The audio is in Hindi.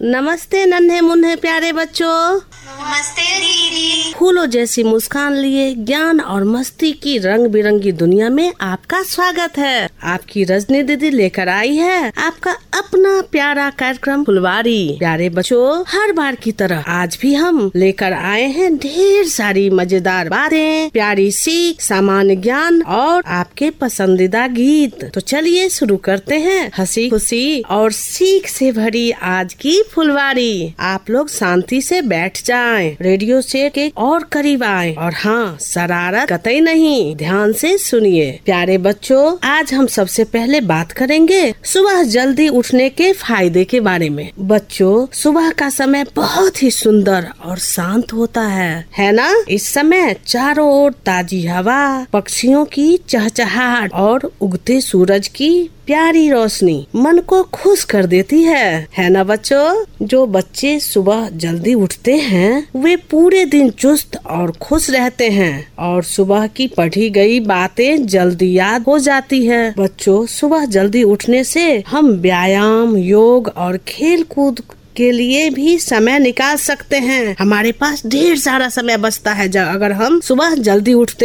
नमस्ते नन्हे मुन्ने प्यारे बच्चों। नमस्ते दीदी। फूलों जैसी मुस्कान लिए ज्ञान और मस्ती की रंग बिरंगी दुनिया में आपका स्वागत है। आपकी रजनी दीदी लेकर आई है आपका अपना प्यारा कार्यक्रम फुलवारी। प्यारे बच्चों, हर बार की तरह आज भी हम लेकर आए हैं ढेर सारी मजेदार बातें, प्यारी सीख, सामान्य ज्ञान और आपके पसंदीदा गीत। तो चलिए शुरू करते हैं हंसी खुशी और सीख से भरी आज की फुलवारी। आप लोग शांति से बैठ जाएं, रेडियो सेट के और करीब आएं और हाँ, शरारत कतई नहीं, ध्यान से सुनिए। प्यारे बच्चों, आज हम सबसे पहले बात करेंगे सुबह जल्दी उठने के फायदे के बारे में। बच्चों, सुबह का समय बहुत ही सुंदर और शांत होता है ना? इस समय चारों ओर ताजी हवा, पक्षियों की चहचहाहट और उगते सूरज की प्यारी रोशनी मन को खुश कर देती है ना बच्चों? जो बच्चे सुबह जल्दी उठते हैं वे पूरे दिन चुस्त और खुश रहते हैं और सुबह की पढ़ी गई बातें जल्दी याद हो जाती है। बच्चों, सुबह जल्दी उठने से हम व्यायाम, योग और खेल कूद के लिए भी समय निकाल सकते हैं। हमारे पास ढेर सारा समय बचता है अगर हम सुबह जल्दी उठते